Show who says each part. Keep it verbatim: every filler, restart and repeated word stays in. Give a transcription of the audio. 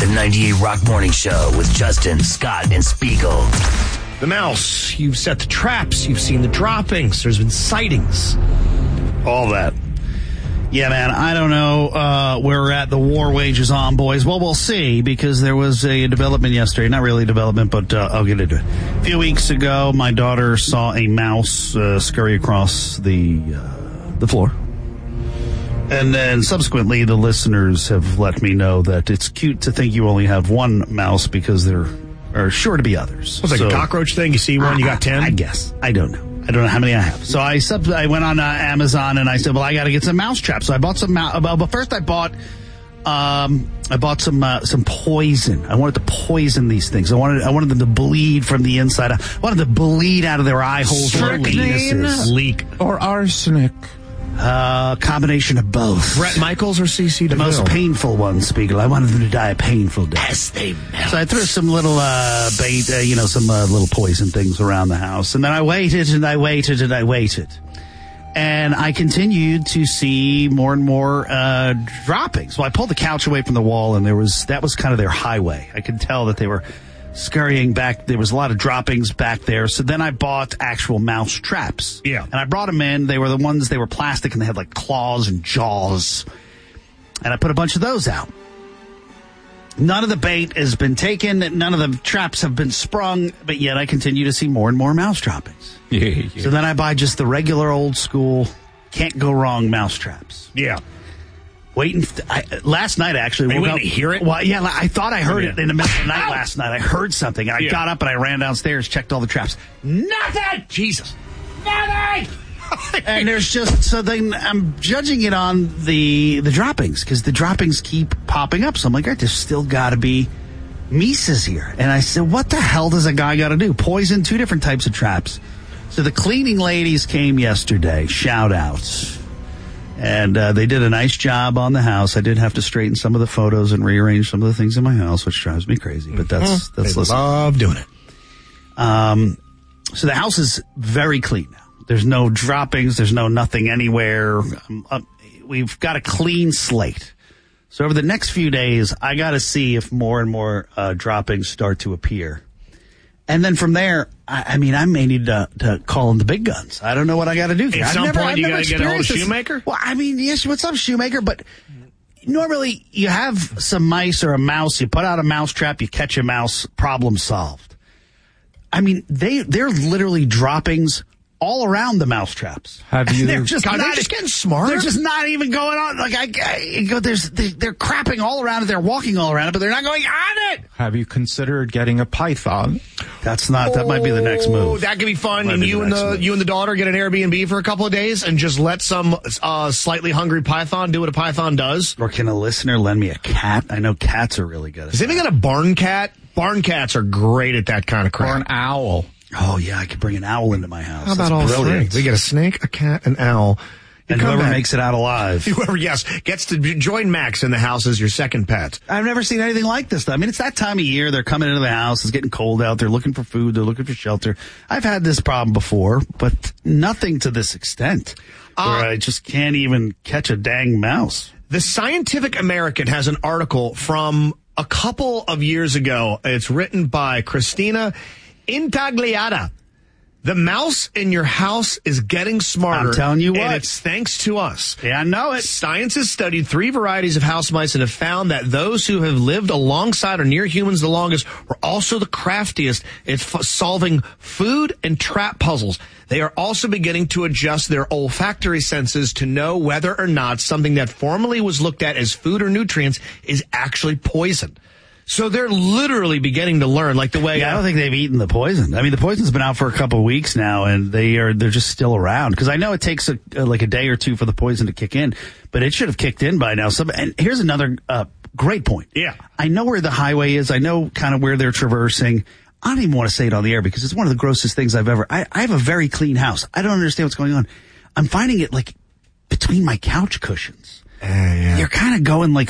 Speaker 1: The ninety-eight Rock Morning Show with Justin, Scott, and Spiegel.
Speaker 2: The mouse. You've set the traps. You've seen the droppings. There's been sightings. All that.
Speaker 3: Yeah, man, I don't know uh, where we're at. The war wages on, boys. Well, we'll see, because there was a development yesterday. Not really a development, but uh, I'll get into it. A few weeks ago, my daughter saw a mouse uh, scurry across the uh, the floor. And then subsequently, the listeners have let me know that it's cute to think you only have one mouse because there are sure to be others.
Speaker 2: It's like so, a cockroach thing. You see one, you got ten?
Speaker 3: I, I guess. I don't know. I don't know how many I have. So I sub- I went on uh, Amazon and I said, well, I got to get some mouse traps. So I bought some mouse. But first I bought um, I bought some uh, some poison. I wanted to poison these things. I wanted I wanted them to bleed from the inside. I wanted to bleed out of their eye holes.
Speaker 2: Strychnine, leak,
Speaker 4: or arsenic.
Speaker 3: Uh, combination of both.
Speaker 2: Bret Michaels or C C
Speaker 3: The
Speaker 2: DeVille?
Speaker 3: most painful one, Spiegel. I wanted them to die a painful death.
Speaker 1: As they melt.
Speaker 3: So I threw some little uh, bait, uh, you know, some uh, little poison things around the house. And then I waited and I waited and I waited. And I continued to see more and more uh, droppings. Well, I pulled the couch away from the wall, and there was that was kind of their highway. I could tell that they were scurrying back. There was a lot of droppings back there. So then I bought actual mouse traps.
Speaker 2: Yeah.
Speaker 3: And I brought them in. They were the ones, they were plastic, and they had like claws and jaws. And I put a bunch of those out. None of the bait has been taken. None of the traps have been sprung. But yet I continue to see more and more mouse droppings.
Speaker 4: Yeah, yeah.
Speaker 3: So then I buy just the regular old school, can't go wrong mouse traps.
Speaker 2: Yeah.
Speaker 3: Waiting. Th- I, last night, actually.
Speaker 2: Are you
Speaker 3: woke
Speaker 2: waiting
Speaker 3: up,
Speaker 2: to hear it?
Speaker 3: Well, yeah, I thought I heard
Speaker 2: Yeah.
Speaker 3: it in the middle of the night last night. I heard something, and I
Speaker 2: Yeah.
Speaker 3: got up and I ran downstairs, checked all the traps. Nothing!
Speaker 2: Jesus.
Speaker 3: Nothing! And there's just, so then I'm judging it on the the droppings, because the droppings keep popping up. So I'm like, all right, there's still got to be Mises here. And I said, what the hell does a guy got to do? Poison two different types of traps. So the cleaning ladies came yesterday. Shout outs. And uh, they did a nice job on the house. I did have to straighten some of the photos and rearrange some of the things in my house, which drives me crazy. But that's
Speaker 2: Mm-hmm.
Speaker 3: that's
Speaker 2: They
Speaker 3: listen.
Speaker 2: love doing it.
Speaker 3: Um, so the house is very clean now. There's no droppings. There's no nothing anywhere. Um, uh, we've got a clean slate. So over the next few days, I got to see if more and more uh, droppings start to appear. And then from there, I, I mean, I may need to, to call in the big guns. I don't know what I got to do.
Speaker 2: At
Speaker 3: I've
Speaker 2: some
Speaker 3: never,
Speaker 2: point,
Speaker 3: I've
Speaker 2: you
Speaker 3: never
Speaker 2: got to get a hold of
Speaker 3: experienced this.
Speaker 2: Shoemaker?
Speaker 3: Well, I mean, yes, what's up, Shoemaker? But normally you have some mice or a mouse. You put out a mouse trap, you catch a mouse, problem solved. I mean, they, they're literally droppings all around the mouse traps.
Speaker 4: Have you?
Speaker 3: They're just
Speaker 2: God,
Speaker 3: not,
Speaker 2: they're just getting smart.
Speaker 3: They're just not even going on. Like I, I go, there's they, they're crapping all around it. They're walking all around it, but they're not going on it.
Speaker 4: Have you considered getting a python?
Speaker 3: That's not. That might be the next
Speaker 2: Oh,
Speaker 3: move.
Speaker 2: that could be fun.
Speaker 3: Might
Speaker 2: And
Speaker 3: be
Speaker 2: you
Speaker 3: the
Speaker 2: and
Speaker 3: next
Speaker 2: the
Speaker 3: move.
Speaker 2: you and the daughter get an Airbnb for a couple of days and just let some uh, slightly hungry python do what a python does.
Speaker 3: Or can a listener lend me a cat? I know cats are really good at
Speaker 2: Has anyone got a barn cat? Barn cats are great at that kind of crap.
Speaker 4: Or an owl?
Speaker 3: Oh yeah, I could bring an owl into my house.
Speaker 2: How about
Speaker 3: That's
Speaker 2: all
Speaker 3: brilliant.
Speaker 2: three? We get a snake, a cat, an owl. You
Speaker 3: And
Speaker 2: come
Speaker 3: whoever
Speaker 2: back-
Speaker 3: makes it out alive.
Speaker 2: Whoever, yes, gets to join Max in the house as your second pet.
Speaker 3: I've never seen anything like this. I mean, it's that time of year. They're coming into the house. It's getting cold out. They're looking for food. They're looking for shelter. I've had this problem before, but nothing to this extent.
Speaker 2: Uh,
Speaker 3: where I just can't even catch a dang mouse.
Speaker 2: The Scientific American has an article from a couple of years ago. It's written by Christina Intagliata. The mouse in your house is getting smarter.
Speaker 3: I'm telling you what.
Speaker 2: And it's thanks to us.
Speaker 3: Yeah, I know it.
Speaker 2: Science has studied three varieties of house mice and have found that those who have lived alongside or near humans the longest were also the craftiest at f- solving food and trap puzzles. They are also beginning to adjust their olfactory senses to know whether or not something that formerly was looked at as food or nutrients is actually poison. So they're literally beginning to learn, like the way.
Speaker 3: Yeah, I don't think they've eaten the poison. I mean, the poison's been out for a couple of weeks now, and they are they're just still around. Because I know it takes a, uh, like a day or two for the poison to kick in, but it should have kicked in by now. Some, and here's another uh, great point.
Speaker 2: Yeah.
Speaker 3: I know where the highway is. I know kind of where they're traversing. I don't even want to say it on the air because it's one of the grossest things I've ever. I, I have a very clean house. I don't understand what's going on. I'm finding it like between my couch cushions.
Speaker 2: Uh, yeah.
Speaker 3: You're kind of going like